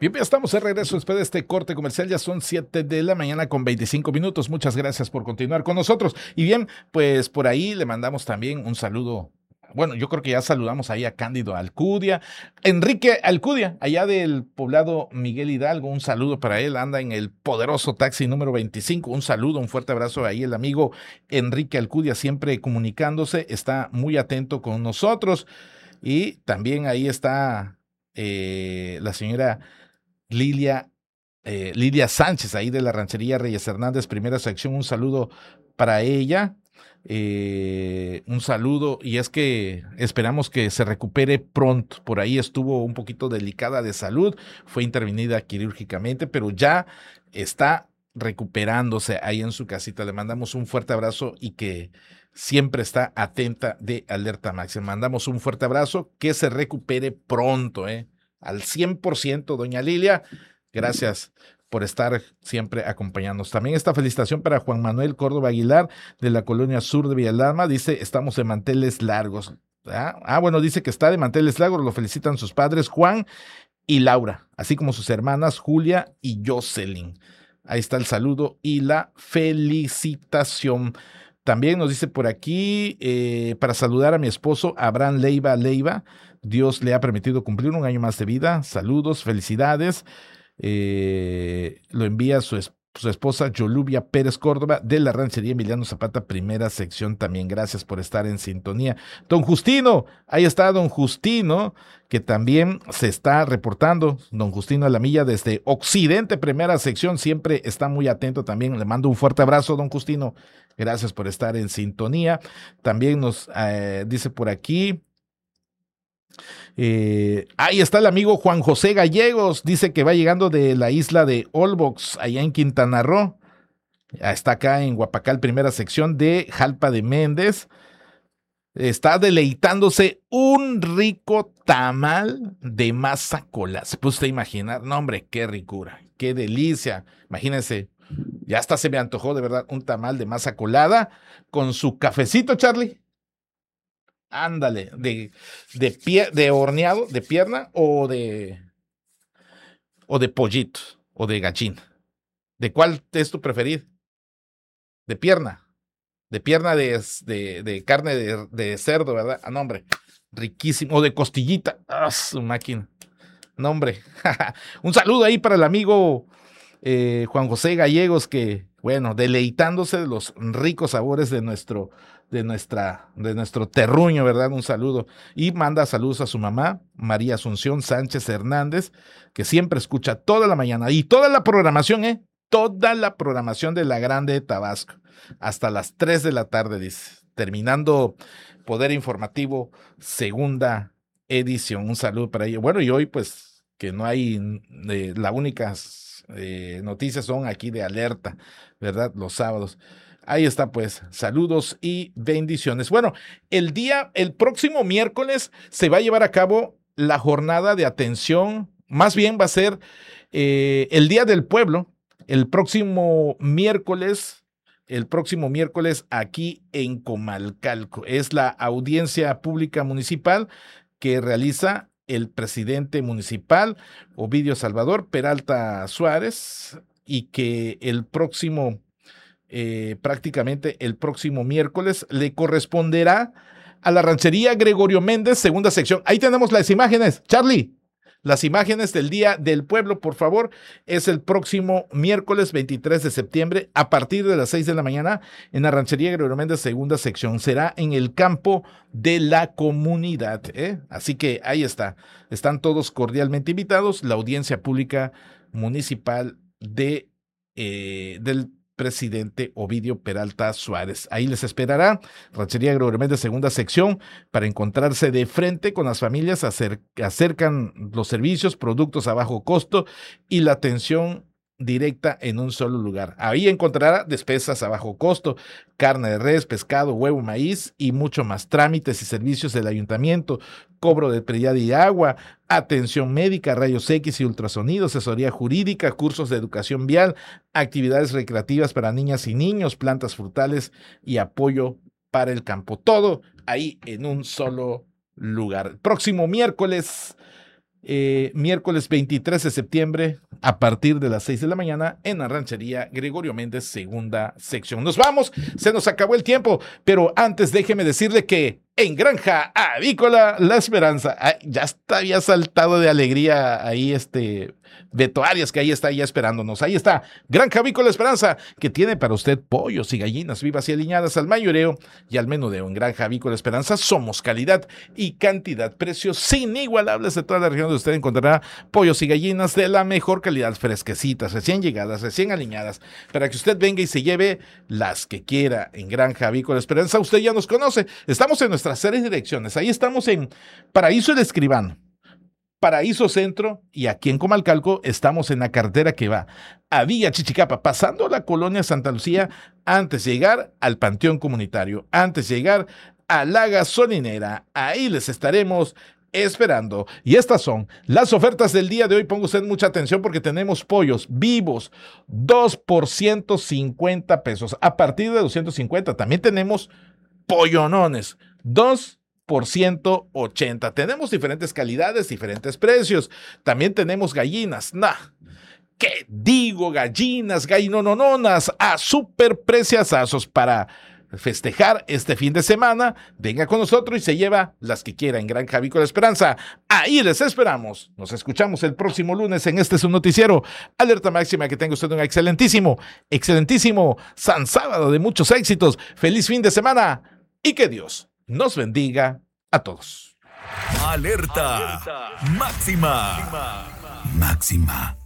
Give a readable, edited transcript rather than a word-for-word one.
Bien, ya estamos de regreso después de este corte comercial. Ya son 7 de la mañana con 25 minutos. Muchas gracias por continuar con nosotros. Y bien, pues por ahí le mandamos también un saludo. Bueno, yo creo que ya saludamos ahí a Cándido Alcudia. Enrique Alcudia, allá del poblado Miguel Hidalgo. Un saludo para él. Anda en el poderoso taxi número 25. Un saludo, un fuerte abrazo ahí el amigo Enrique Alcudia, siempre comunicándose. Está muy atento con nosotros. Y también ahí está la señora Lilia, Lidia Sánchez, ahí de la Ranchería Reyes Hernández, primera sección. Un saludo para ella. Un saludo, y es que esperamos que se recupere pronto. Por ahí estuvo un poquito delicada de salud, fue intervenida quirúrgicamente, pero ya está recuperándose ahí en su casita. Le mandamos un fuerte abrazo y que siempre está atenta de Alerta Máxima. Mandamos un fuerte abrazo, que se recupere pronto, al 100%, doña Lilia. Gracias por estar siempre acompañándonos. También esta felicitación para Juan Manuel Córdoba Aguilar, de la colonia sur de Villalama. Dice, estamos de manteles largos. Bueno, dice que está de manteles largos. Lo felicitan sus padres Juan y Laura, así como sus hermanas Julia y Jocelyn. Ahí está el saludo y la felicitación. También nos dice por aquí, para saludar a mi esposo Abraham Leiva. Dios le ha permitido cumplir un año más de vida. Saludos, felicidades. Lo envía su esposa Yolubia Pérez Córdoba, de la Ranchería Emiliano Zapata, primera sección. También gracias por estar en sintonía. Don Justino, ahí está don Justino, que también se está reportando. Don Justino Alamilla, desde Occidente, primera sección, siempre está muy atento también. Le mando un fuerte abrazo, don Justino. Gracias por estar en sintonía. También nos dice por aquí, ahí está el amigo Juan José Gallegos. Dice que va llegando de la isla de Olbox, allá en Quintana Roo. Está acá en Guapacal, primera sección de Jalpa de Méndez. Está deleitándose un rico tamal de masa colada. ¿Se puede usted imaginar? No, hombre, qué ricura, qué delicia. Imagínense, ya hasta se me antojó de verdad un tamal de masa colada con su cafecito, Charlie. Ándale, de horneado, de pierna o de pollito o de gallina. ¿De cuál es tu preferido? De pierna. De pierna de carne de cerdo, ¿verdad? No, hombre, riquísimo. O de costillita. Su máquina. No, hombre. Un saludo ahí para el amigo Juan José Gallegos, que, bueno, deleitándose de los ricos sabores de nuestro terruño, ¿verdad? Un saludo. Y manda saludos a su mamá, María Asunción Sánchez Hernández, que siempre escucha toda la mañana y toda la programación, toda la programación de La Grande de Tabasco, hasta las 3 de la tarde, dice, terminando Poder Informativo, segunda edición. Un saludo para ello. Bueno, y hoy, pues, que no hay, la única noticias son aquí de Alerta, ¿verdad? Los sábados. Ahí está, pues, saludos y bendiciones. Bueno, el próximo miércoles se va a llevar a cabo la jornada de atención, más bien va a ser el Día del Pueblo, el próximo miércoles. El próximo miércoles aquí en Comalcalco. Es la audiencia pública municipal que realiza el presidente municipal, Ovidio Salvador Peralta Suárez, y que prácticamente el próximo miércoles le corresponderá a la Ranchería Gregorio Méndez, segunda sección. Ahí tenemos las imágenes, Charlie. Las imágenes del Día del Pueblo, por favor, es el próximo miércoles 23 de septiembre a partir de las 6 de la mañana en la Ranchería Gregorio Méndez, segunda sección. Será en el campo de la comunidad. Así que ahí está. Están todos cordialmente invitados. La audiencia pública municipal del presidente Ovidio Peralta Suárez. Ahí les esperará Ranchería Gregorio Méndez, segunda sección, para encontrarse de frente con las familias. Acercan los servicios, productos a bajo costo y la atención directa en un solo lugar. Ahí encontrará despensas a bajo costo, carne de res, pescado, huevo, maíz y mucho más. Trámites y servicios del ayuntamiento, cobro de predial y agua, atención médica, rayos X y ultrasonido, asesoría jurídica, cursos de educación vial, actividades recreativas para niñas y niños, plantas frutales y apoyo para el campo. Todo ahí en un solo lugar. Próximo miércoles miércoles 23 de septiembre a partir de las 6 de la mañana en la ranchería Gregorio Méndez, segunda sección. Nos vamos, se nos acabó el tiempo, pero antes déjeme decirle que en Granja Avícola La Esperanza, ya había saltado de alegría ahí Beto Arias, que ahí está ya esperándonos. Ahí está, Granja Avícola La Esperanza, que tiene para usted pollos y gallinas vivas y aliñadas al mayoreo y al menudeo. En Granja Avícola La Esperanza somos calidad y cantidad, precios inigualables de toda la región donde usted encontrará pollos y gallinas de la mejor calidad, fresquecitas, recién llegadas, recién aliñadas, para que usted venga y se lleve las que quiera. En Granja Avícola La Esperanza, usted ya nos conoce, estamos en nuestras series de direcciones, ahí estamos en Paraíso el Escribano, Paraíso Centro, y aquí en Comalcalco estamos en la carretera que va a Villa Chichicapa, pasando la colonia Santa Lucía, antes de llegar al Panteón Comunitario, antes de llegar a la gasolinera. Ahí les estaremos esperando. Y estas son las ofertas del día de hoy. Ponga usted mucha atención porque tenemos pollos vivos, 2 por 150 pesos, a partir de 250. También tenemos pollonones, 2 por 180. Tenemos diferentes calidades, diferentes precios. También tenemos gallinas. ¿Qué digo? Gallinas, gallinonononas a super preciazazos para festejar este fin de semana. Venga con nosotros y se lleva las que quiera en Granja Avícola Esperanza. Ahí les esperamos. Nos escuchamos el próximo lunes en su noticiero Alerta Máxima. Que tenga usted un excelentísimo San Sábado de muchos éxitos. Feliz fin de semana y que Dios nos bendiga a todos. Alerta Máxima.